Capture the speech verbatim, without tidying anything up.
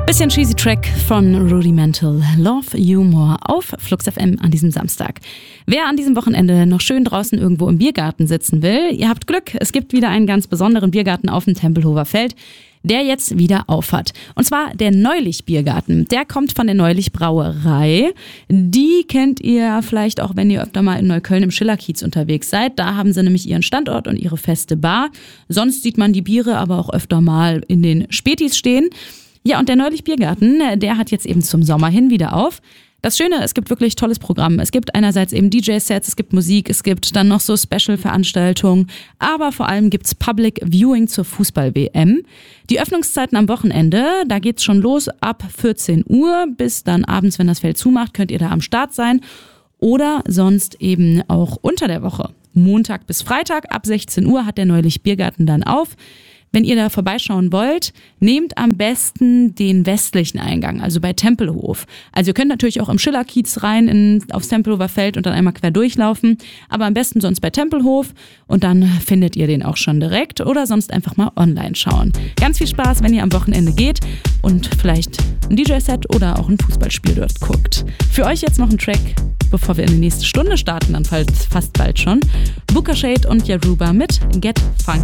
Bisschen cheesy Track von Rudimental, Love You More auf Flux F M an diesem Samstag. Wer an diesem Wochenende noch schön draußen irgendwo im Biergarten sitzen will, ihr habt Glück, es gibt wieder einen ganz besonderen Biergarten auf dem Tempelhofer Feld, der jetzt wieder aufhat. Und zwar der Neulich Biergarten. Der kommt von der Neulich Brauerei. Die kennt ihr vielleicht auch, wenn ihr öfter mal in Neukölln im Schillerkiez unterwegs seid. Da haben sie nämlich ihren Standort und ihre feste Bar. Sonst sieht man die Biere aber auch öfter mal in den Spätis stehen. Ja, und der Neulich Biergarten, der hat jetzt eben zum Sommer hin wieder auf. Das Schöne, es gibt wirklich tolles Programm. Es gibt einerseits eben D J-Sets, es gibt Musik, es gibt dann noch so Special-Veranstaltungen, aber vor allem gibt's Public Viewing zur Fußball-W M. Die Öffnungszeiten am Wochenende, da geht's schon los ab vierzehn Uhr bis dann abends, wenn das Feld zumacht, könnt ihr da am Start sein. Oder sonst eben auch unter der Woche. Montag bis Freitag ab sechzehn Uhr hat der Neulich Biergarten dann auf. Wenn ihr da vorbeischauen wollt, nehmt am besten den westlichen Eingang, also bei Tempelhof. Also ihr könnt natürlich auch im Schillerkiez rein in, aufs Tempelhofer Feld und dann einmal quer durchlaufen, aber am besten sonst bei Tempelhof und dann findet ihr den auch schon direkt oder sonst einfach mal online schauen. Ganz viel Spaß, wenn ihr am Wochenende geht und vielleicht ein D J-Set oder auch ein Fußballspiel dort guckt. Für euch jetzt noch ein Track, bevor wir in die nächste Stunde starten, dann fast bald schon. Booker Shade und Yaruba mit Get Funk.